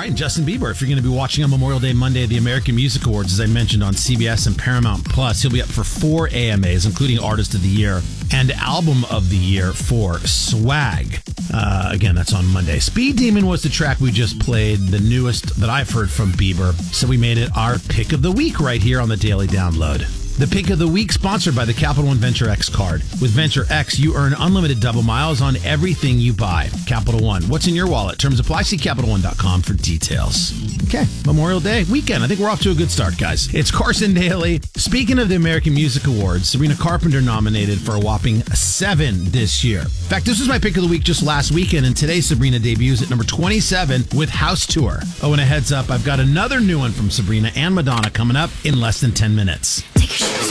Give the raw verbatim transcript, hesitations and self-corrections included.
and Justin Bieber, if you're going to be watching on Memorial Day Monday the American Music Awards, as I mentioned, on C B S and Paramount Plus, he'll be up for four A M As, including Artist of the Year and Album of the Year for Swag. Uh, again, that's on Monday. Speed Demon was the track we just played, the newest that I've heard from Bieber. So we made it our pick of the week right here on the Daily Download. The pick of the week sponsored by the Capital One Venture X card. With Venture X, you earn unlimited double miles on everything you buy. Capital One, what's in your wallet? Terms apply. See Capital One dot com for details. Okay, Memorial Day weekend. I think we're off to a good start, guys. It's Carson Daly. Speaking of the American Music Awards, Sabrina Carpenter nominated for a whopping seven this year. In fact, this was my pick of the week just last weekend, and today Sabrina debuts at number twenty-seven with House Tour. Oh, and a heads up, I've got another new one from Sabrina and Madonna coming up in less than ten minutes.